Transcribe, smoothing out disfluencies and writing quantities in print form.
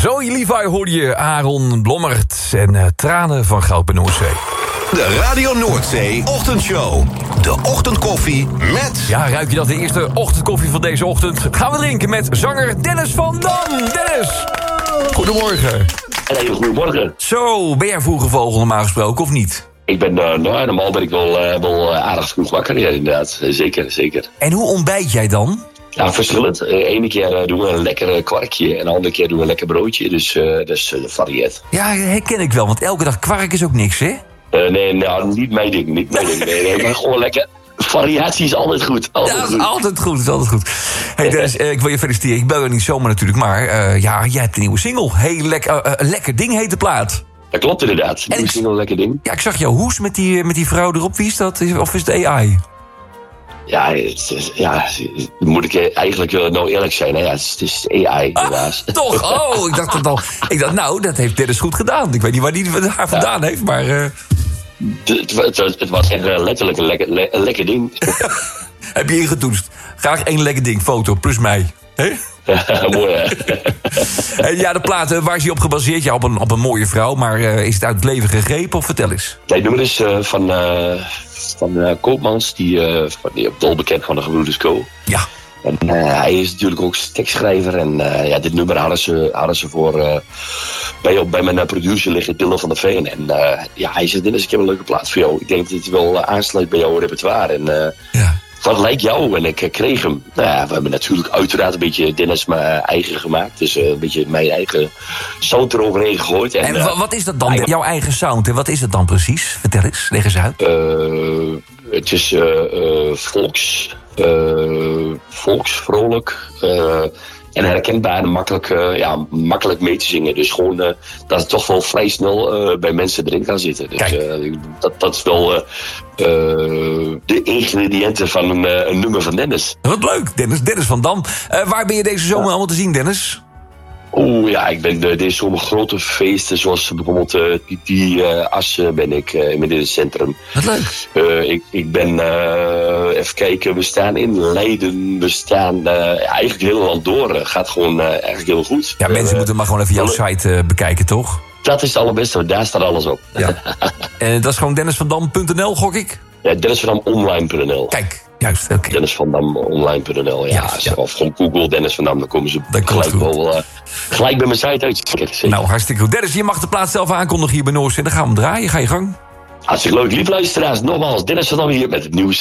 Zoe Levi hoorde je, Aaron Blommert en tranen van goud bij Noordzee. De Radio Noordzee Ochtendshow. De ochtendkoffie met... Ja, ruik je dat, de eerste ochtendkoffie van deze ochtend? Gaan we drinken met zanger Dennis van Dam. Dennis, goedemorgen. Hey, goedemorgen. Zo, ben jij vroege vogel normaal gesproken of niet? Ik ben, normaal ben ik wel aardig vroeg wakker, ja, inderdaad. Zeker. En hoe ontbijt jij dan? Ja, verschillend. Ene keer doen we een lekker kwarkje en de andere keer doen we een lekker broodje. Dus dat is varieert. Ja, herken ik wel, want elke dag kwark is ook niks, hè? Nee, nou, niet mijn ding. Nee, maar gewoon lekker. Variatie is altijd goed. Altijd goed. Hey Dennis, ik wil je feliciteren. Ik bel je niet zomaar natuurlijk, maar jij hebt een nieuwe single. Heel lekker ding heet de plaat. Dat klopt inderdaad. Nieuwe single, lekker ding. Ja, ik zag jouw hoes met die vrouw erop. Wie is dat? Of is het AI? Ja, moet ik eigenlijk nou eerlijk zijn. Hè? Ja, het is AI, helaas. Toch? Oh, ik dacht, nou, dat heeft Dennis goed gedaan. Ik weet niet waar hij haar vandaan heeft, maar... Het was echt letterlijk een lekker ding. Heb je ingetoetst? Graag één lekker ding, foto, plus mij. Hé? Mooi, hè? Ja, de plaat, waar is die op gebaseerd? Ja, op een mooie vrouw, maar is het uit het leven gegrepen? Of vertel eens. Nee, het nummer is van Koopmans, die op Dol bekend van de Gebroeders Co. Ja. En hij is natuurlijk ook tekstschrijver. En dit nummer hadden ze voor... bij mijn producer liggen, Dylan van der Veen. En hij zegt, Dennis, ik heb een leuke plaat voor jou. Ik denk dat het wel aansluit bij jouw repertoire. En wat lijkt jou? En ik kreeg hem. Nou ja, we hebben natuurlijk uiteraard een beetje Dennis mijn eigen gemaakt. Dus een beetje mijn eigen sound eroverheen gegooid. En wat is dat dan, jouw eigen sound? En wat is het dan precies? Vertel eens, leg eens uit. Het is volks, vrolijk en herkenbaar en makkelijk mee te zingen. Dus gewoon dat het toch wel vrij snel bij mensen erin kan zitten. Dus dat is wel de ingrediënten van een nummer van Dennis. Wat leuk, Dennis van Dam. Waar ben je deze zomer allemaal te zien, Dennis? Ik ben deze zomer grote feesten, zoals bijvoorbeeld die Assen ben ik midden in het centrum. Wat leuk. Ik ben, even kijken, we staan in Leiden, we staan eigenlijk heel land door. Gaat gewoon eigenlijk heel goed. Ja, mensen moeten maar gewoon even jouw site bekijken, toch? Dat is het allerbeste, daar staat alles op. Ja. En dat is gewoon dennisvandam.nl, gok ik? Ja, dennisvandam.online.nl. Kijk, juist, oké. Dennisvandam.online.nl, Of gewoon Google Dennis van Dam, dan komen ze gelijk bij mijn site uit. Zeker. Nou, hartstikke goed. Dennis, je mag de plaats zelf aankondigen hier bij Noordzee. Dan gaan we hem draaien, ga je gang. Hartstikke leuk, lief luisteraars. Nogmaals, Dennis van Dam hier met het nieuwe